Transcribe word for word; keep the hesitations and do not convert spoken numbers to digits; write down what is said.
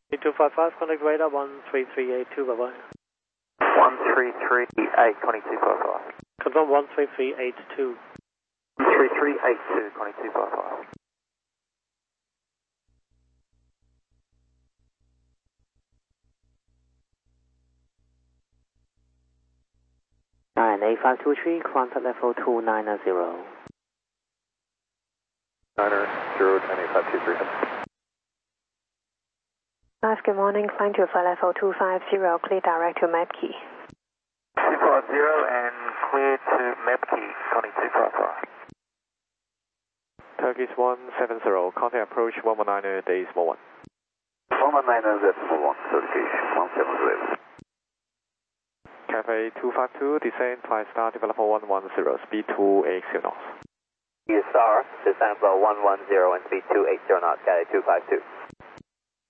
two five five, contact radar one three three eight two, bye bye. one three three eight, contact two five five. Confirm one three three eight two. one three three eight two, contact two five five. nine eight five two three, contact level two nine zero. Niner, zero, ten eight five two three. Nice, good morning. Climb to flight level two five zero, clear direct to Mapkey. two five zero and clear to Mapkey, contact two five five. Turkish one seven zero, contact approach one one nine decimal one. one one nine decimal one, Turkish one seven zero. Cafe two five two, descend, flight start, developer one one zero, speed two eight zero knots. U S A R, descend flow one one zero and speed two eight zero knots, Cathay two five two.